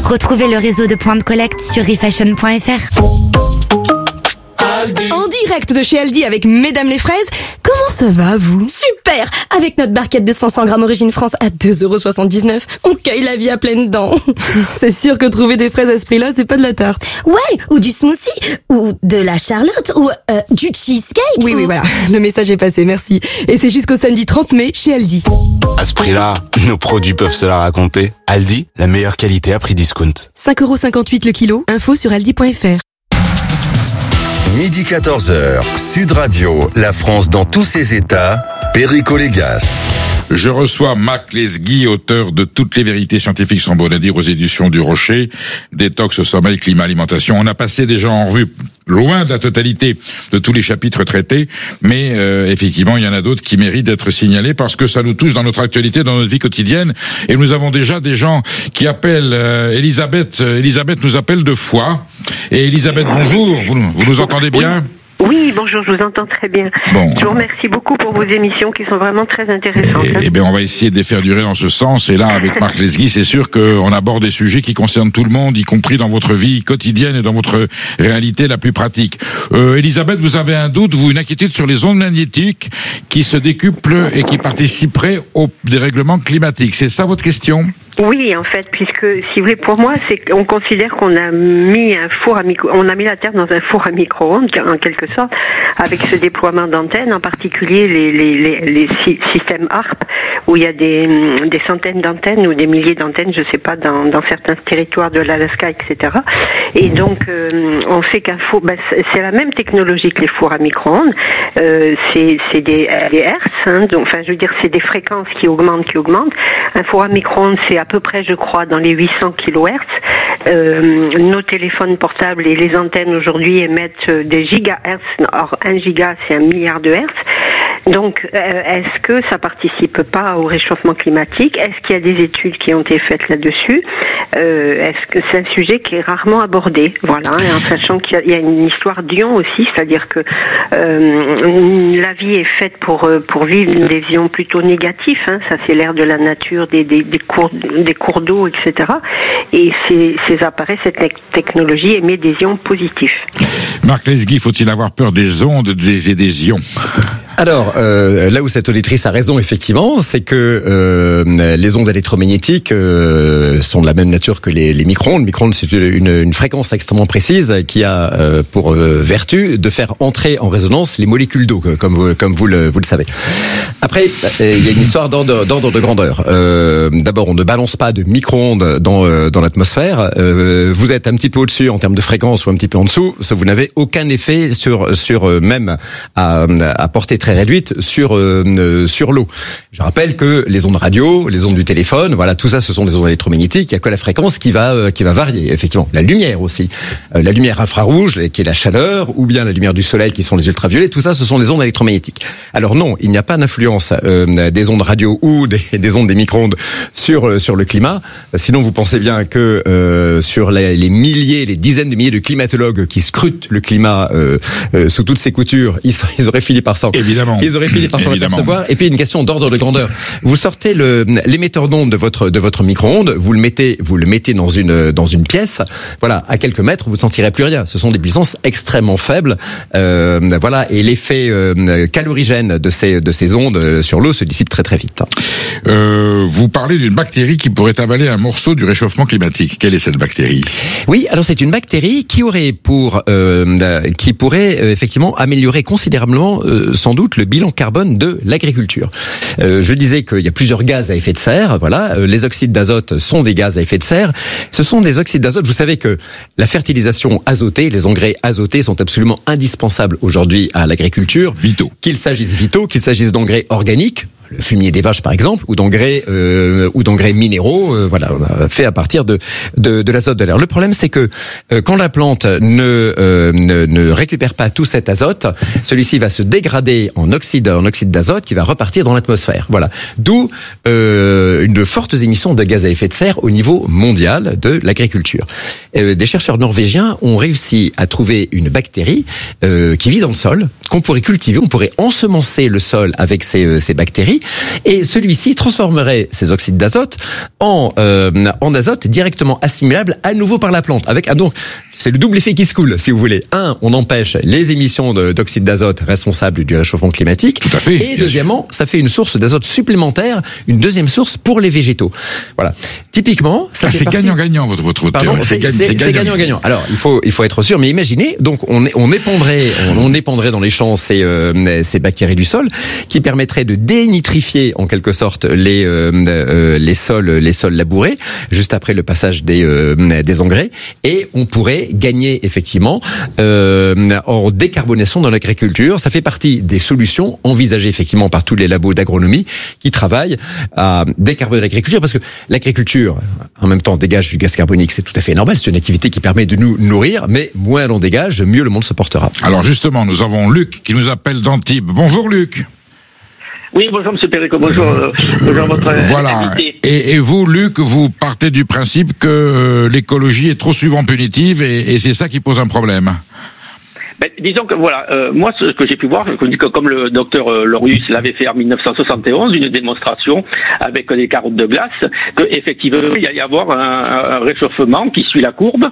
Retrouvez le réseau de points de collecte sur refashion.fr. En direct de chez Aldi avec Mesdames les fraises, comment ça va vous? Super! Avec notre barquette de 500 grammes Origine France à 2,79€, on cueille la vie à pleines dents. C'est sûr que trouver des fraises à ce prix-là, c'est pas de la tarte. Ouais, ou du smoothie, ou de la charlotte, ou du cheesecake. Oui, voilà, le message est passé, merci. Et c'est jusqu'au samedi 30 mai chez Aldi. À ce prix-là, nos produits peuvent se la raconter. Aldi, la meilleure qualité à prix discount. 5,58€ le kilo, info sur aldi.fr. Midi 14h, Sud Radio, la France dans tous ses états, Perico Légas. Je reçois Marc Lesguy, auteur de Toutes les vérités scientifiques sont bonnes à dire aux éditions du Rocher, Détox, sommeil, climat, alimentation. On a passé déjà en revue loin de la totalité de tous les chapitres traités, mais effectivement, il y en a d'autres qui méritent d'être signalés parce que ça nous touche dans notre actualité, dans notre vie quotidienne. Et nous avons déjà des gens qui appellent. Elisabeth nous appelle de Foix. Et Elisabeth, bonjour. Vous nous entendez bien? Oui, bonjour, je vous entends très bien. Bon. Je vous remercie beaucoup pour vos émissions qui sont vraiment très intéressantes. Eh bien, on va essayer de les faire durer dans ce sens. Et là, avec Marc Lesguy, c'est sûr qu'on aborde des sujets qui concernent tout le monde, y compris dans votre vie quotidienne et dans votre réalité la plus pratique. Elisabeth, vous avez un doute, une inquiétude sur les ondes magnétiques qui se décuplent et qui participeraient au dérèglement climatique. C'est ça votre question? Oui, en fait, puisque, si vous voulez, pour moi, c'est qu'on considère qu'on a mis on a mis la Terre dans un four à micro-ondes, en quelque sorte, avec ce déploiement d'antennes, en particulier les systèmes HARP, où il y a des centaines d'antennes ou des milliers d'antennes, je sais pas, dans certains territoires de l'Alaska, etc. Et donc, on sait qu'un four, c'est la même technologie que les fours à micro-ondes, c'est des hertz, hein, donc, enfin, je veux dire, c'est des fréquences qui augmentent. Un four à micro-ondes, c'est à peu près, je crois, dans les 800 kHz. Nos téléphones portables et les antennes aujourd'hui émettent des gigahertz. Or, 1 giga, c'est 1 milliard de hertz. Donc, est-ce que ça participe pas au réchauffement climatique? Est-ce qu'il y a des études qui ont été faites là-dessus? Est-ce que c'est un sujet qui est rarement abordé? Voilà, et en sachant qu'il y a une histoire d'ion aussi, c'est-à-dire que la vie est faite pour vivre des ions plutôt négatifs. Hein, ça, c'est l'ère de la nature, des cours d'eau, etc. Et ces appareils, cette technologie émet des ions positifs. Marc Lesguy, faut-il avoir peur des ondes et des ions? Alors, là où cette auditrice a raison, effectivement, c'est que les ondes électromagnétiques sont de la même nature que les micro-ondes. Le micro-ondes, c'est une fréquence extrêmement précise qui a pour vertu de faire entrer en résonance les molécules d'eau, comme vous le savez. Après, il y a une histoire d'ordre de grandeur. D'abord, on ne balance pas de micro-ondes dans l'atmosphère. Vous êtes un petit peu au-dessus en termes de fréquence ou un petit peu en dessous, vous n'avez aucun effet sur même à portée très réduite sur l'eau. Je rappelle que les ondes radio, les ondes du téléphone, voilà, tout ça, ce sont des ondes électromagnétiques. Il y a que la fréquence qui va varier. Effectivement, la lumière aussi, la lumière infrarouge qui est la chaleur, ou bien la lumière du soleil qui sont les ultraviolets. Tout ça, ce sont des ondes électromagnétiques. Alors non, il n'y a pas d'influence des ondes radio ou des ondes des micro-ondes sur le climat. Sinon, vous pensez bien que sur les milliers, les dizaines de milliers de climatologues qui scrutent le climat sous toutes ses coutures, ils auraient fini par s'en apercevoir. Et puis une question d'ordre de grandeur. Vous sortez l'émetteur d'onde de votre micro-ondes, vous le mettez dans une pièce. Voilà, à quelques mètres, vous ne sentirez plus rien. Ce sont des puissances extrêmement faibles. Voilà, et l'effet calorigène de ces ondes sur l'eau se dissipe très très vite. Vous parlez d'une bactérie qui pourrait avaler un morceau du réchauffement climatique. Quelle est cette bactérie? Oui, alors c'est une bactérie qui pourrait effectivement améliorer considérablement sans doute le bilan carbone de l'agriculture. Je disais qu'il y a plusieurs gaz à effet de serre. Voilà, les oxydes d'azote sont des gaz à effet de serre. Ce sont des oxydes d'azote. Vous savez que la fertilisation azotée, les engrais azotés sont absolument indispensables aujourd'hui à l'agriculture. Qu'il s'agisse d'engrais organiques, le fumier des vaches par exemple, ou d'engrais minéraux, voilà, fait à partir de l'azote de l'air. Le problème, c'est que quand la plante ne récupère pas tout cet azote, celui-ci va se dégrader en oxyde d'azote qui va repartir dans l'atmosphère. Voilà, d'où une fortes émissions de gaz à effet de serre au niveau mondial de l'agriculture. Des chercheurs norvégiens ont réussi à trouver une bactérie qui vit dans le sol, qu'on pourrait cultiver, on pourrait ensemencer le sol avec ces bactéries. batterie, et celui-ci transformerait ces oxydes d'azote en azote directement assimilable à nouveau par la plante. Donc c'est le double effet qui se coule, si vous voulez. On empêche les émissions d'oxyde d'azote responsables du réchauffement climatique. Tout à fait. Et deuxièmement, ça fait une source d'azote supplémentaire, une deuxième source pour les végétaux. Voilà. Typiquement, ça fait partie... gagnant-gagnant votre théorie. C'est gagnant-gagnant. Alors, il faut être sûr, mais imaginez, donc on épandrait dans les champs ces bactéries du sol qui permettraient de dénitrifier en quelque sorte les sols labourés juste après le passage des engrais, et on pourrait gagner effectivement en décarbonation dans l'agriculture. Ça fait partie des solutions envisagées effectivement par tous les labos d'agronomie qui travaillent à décarboner l'agriculture, parce que l'agriculture en même temps dégage du gaz carbonique, c'est tout à fait normal, c'est une activité qui permet de nous nourrir, mais moins l'on dégage, mieux le monde se portera. Alors justement, nous avons Luc qui nous appelle d'Antibes. Bonjour Luc. Oui, bonjour Monsieur Perico, bonjour votre invité. Et vous, Luc, vous partez du principe que l'écologie est trop souvent punitive et c'est ça qui pose un problème. Disons que voilà, moi ce que j'ai pu voir, comme le docteur Lorius l'avait fait en 1971, une démonstration avec des carottes de glace, que effectivement il y a y avoir un réchauffement qui suit la courbe,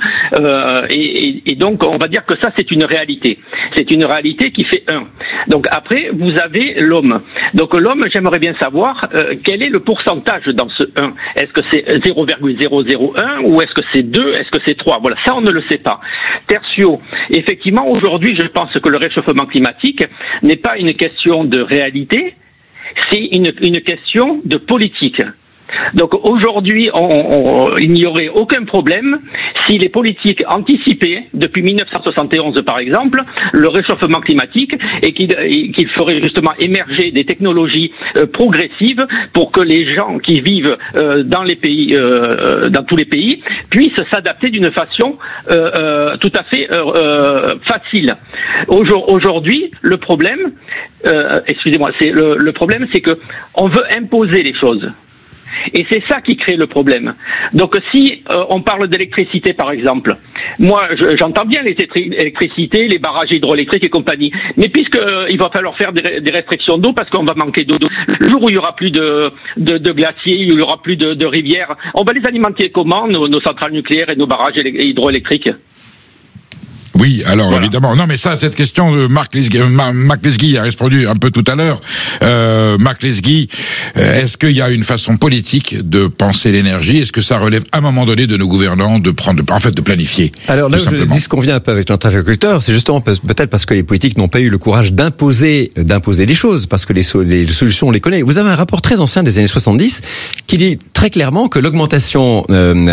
et donc on va dire que ça c'est une réalité. C'est une réalité qui fait 1. Donc après vous avez l'homme. Donc l'homme, j'aimerais bien savoir quel est le pourcentage dans ce 1. Est-ce que c'est 0,001 ou est-ce que c'est 2, est-ce que c'est 3? Voilà, ça on ne le sait pas. Tertio, effectivement aujourd'hui je pense que le réchauffement climatique n'est pas une question de réalité, c'est une question de politique. Donc aujourd'hui, il n'y aurait aucun problème si les politiques anticipaient, depuis 1971 par exemple, le réchauffement climatique et qu'ils feraient justement émerger des technologies progressives pour que les gens qui vivent dans les pays, dans tous les pays, puissent s'adapter d'une façon tout à fait facile. Aujourd'hui, le problème, le problème, c'est que on veut imposer les choses. Et c'est ça qui crée le problème. Donc si on parle d'électricité par exemple, moi j'entends bien l'électricité, les barrages hydroélectriques et compagnie, mais puisqu'il va falloir faire des restrictions d'eau parce qu'on va manquer d'eau, le jour où il y aura plus de glaciers, il y aura plus de rivières, on va les alimenter comment, nos centrales nucléaires et nos barrages hydroélectriques? Oui, alors voilà. Évidemment. Non, mais ça, cette question de Marc Lesguy a répondu un peu tout à l'heure. Marc Lesguy, est-ce qu'il y a une façon politique de penser l'énergie? Est-ce que ça relève à un moment donné de nos gouvernants de planifier? Alors là, je dis ce qu'on vient un peu avec notre agriculteur, c'est justement peut-être parce que les politiques n'ont pas eu le courage d'imposer des choses, parce que les solutions on les connaît. Vous avez un rapport très ancien des années 70 qui dit très clairement que l'augmentation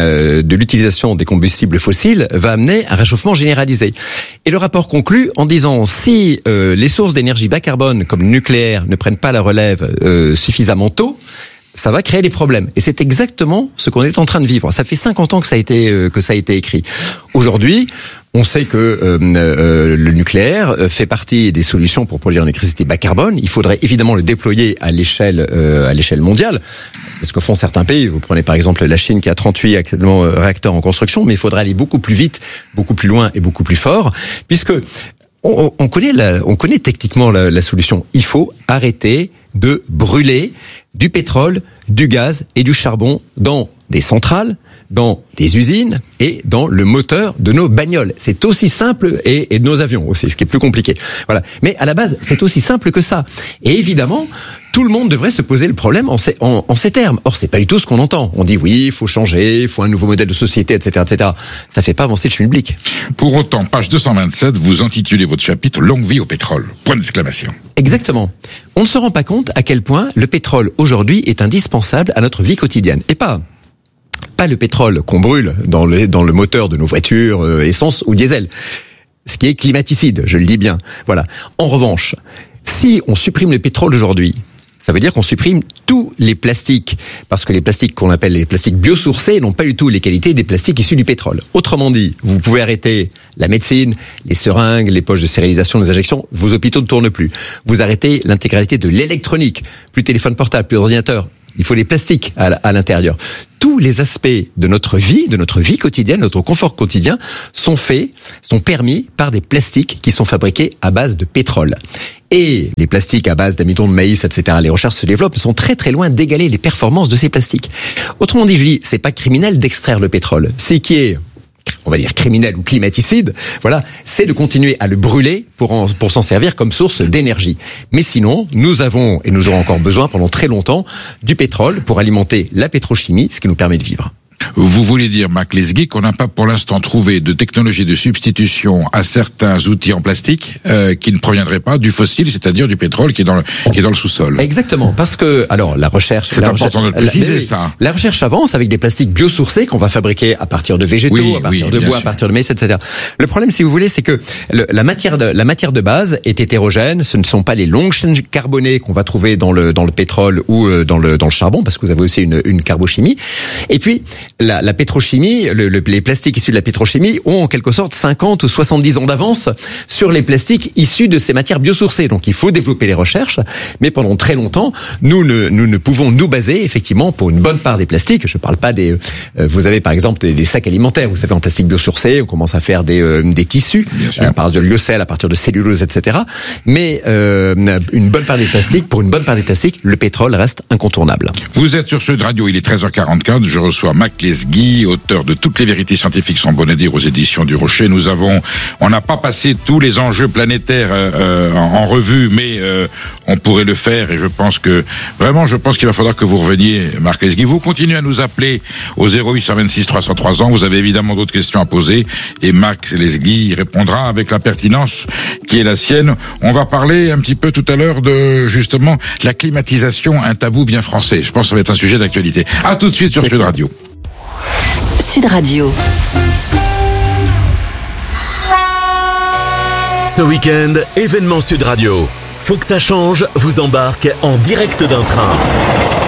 de l'utilisation des combustibles fossiles va amener un réchauffement généralisé. Et le rapport conclut en disant si les sources d'énergie bas carbone comme le nucléaire ne prennent pas la relève suffisamment tôt, ça va créer des problèmes. Et c'est exactement ce qu'on est en train de vivre. Ça fait 50 ans que ça a été écrit. Aujourd'hui, on sait que le nucléaire fait partie des solutions pour produire une électricité bas carbone. Il faudrait évidemment le déployer à l'échelle mondiale. C'est ce que font certains pays. Vous prenez par exemple la Chine qui a 38 actuellement réacteurs en construction, mais il faudrait aller beaucoup plus vite, beaucoup plus loin et beaucoup plus fort, puisque on connaît techniquement la solution. Il faut arrêter de brûler du pétrole, du gaz et du charbon dans des centrales, dans des usines et dans le moteur de nos bagnoles. C'est aussi simple, et de nos avions aussi, ce qui est plus compliqué. Voilà. Mais à la base, c'est aussi simple que ça. Et évidemment, tout le monde devrait se poser le problème en ces termes. Or, c'est pas du tout ce qu'on entend. On dit oui, il faut changer, il faut un nouveau modèle de société, etc., etc. Ça fait pas avancer le schmilblick. Pour autant, page 227, vous intitulez votre chapitre « Longue vie au pétrole ». Point d'exclamation. Exactement. On ne se rend pas compte à quel point le pétrole aujourd'hui est indispensable à notre vie quotidienne. Et pas le pétrole qu'on brûle dans le moteur de nos voitures, essence ou diesel. Ce qui est climaticide, je le dis bien. Voilà. En revanche, si on supprime le pétrole aujourd'hui, ça veut dire qu'on supprime tous les plastiques, parce que les plastiques qu'on appelle les plastiques biosourcés n'ont pas du tout les qualités des plastiques issus du pétrole. Autrement dit, vous pouvez arrêter la médecine, les seringues, les poches de stérilisation, les injections, vos hôpitaux ne tournent plus. Vous arrêtez l'intégralité de l'électronique, plus téléphone portable, plus ordinateur, Il faut des plastiques à l'intérieur. Tous les aspects de notre vie quotidienne, notre confort quotidien, sont permis par des plastiques qui sont fabriqués à base de pétrole. Et les plastiques à base d'amidon de maïs, etc., les recherches se développent, sont très très loin d'égaler les performances de ces plastiques. Autrement dit, Julie, c'est pas criminel d'extraire le pétrole. C'est qui est, on va dire, criminel ou climaticide, voilà, c'est de continuer à le brûler pour s'en servir comme source d'énergie. Mais sinon, nous avons, et nous aurons encore besoin pendant très longtemps, du pétrole pour alimenter la pétrochimie, ce qui nous permet de vivre. Vous voulez dire, Marc Lesguy, qu'on n'a pas pour l'instant trouvé de technologie de substitution à certains outils en plastique qui ne proviendraient pas du fossile, c'est-à-dire du pétrole qui est dans le sous-sol. Exactement, parce que alors la recherche, c'est important de le préciser, ça. La recherche avance avec des plastiques biosourcés qu'on va fabriquer à partir de végétaux, à partir de bois, à partir de maïs, etc. Le problème, si vous voulez, c'est que la matière de base est hétérogène. Ce ne sont pas les longues chaînes carbonées qu'on va trouver dans le pétrole ou dans le charbon, parce que vous avez aussi une carbochimie. Et puis la pétrochimie, les plastiques issus de la pétrochimie ont en quelque sorte 50 ou 70 ans d'avance sur les plastiques issus de ces matières biosourcées. Donc il faut développer les recherches, mais pendant très longtemps, nous ne pouvons nous baser effectivement pour une bonne part des plastiques. Je parle pas des. Vous avez par exemple des sacs alimentaires. Vous savez, en plastique biosourcé, on commence à faire des tissus à partir de lyocell, à partir de cellulose, etc. Mais une bonne part des plastiques, pour une bonne part des plastiques, le pétrole reste incontournable. Vous êtes sur Sud Radio, il est 13h44. Je reçois Marc Lesguy, auteur de Toutes les vérités scientifiques sont bonnes à dire aux éditions du Rocher. On n'a pas passé tous les enjeux planétaires en revue, mais on pourrait le faire, et je pense qu'il va falloir que vous reveniez, Marc Lesguy. Vous continuez à nous appeler au 0826 303 ans. Vous avez évidemment d'autres questions à poser, et Marc Lesguy répondra avec la pertinence qui est la sienne. On va parler un petit peu tout à l'heure de, justement, la climatisation, un tabou bien français. Je pense que ça va être un sujet d'actualité. À tout de suite sur Sud Radio. Sud Radio. Ce week-end, événement Sud Radio. Faut que ça change vous embarque en direct d'un train.